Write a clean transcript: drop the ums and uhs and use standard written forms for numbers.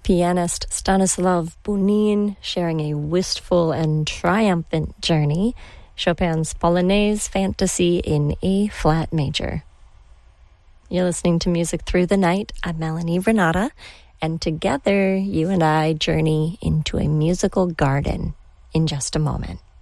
Pianist Stanislav Bunin sharing a wistful and triumphant journey, Chopin's Polonaise Fantasy in A-flat major. You're listening to Music Through the Night. I'm Melanie Renata, and together you and I journey into a musical garden in just a moment.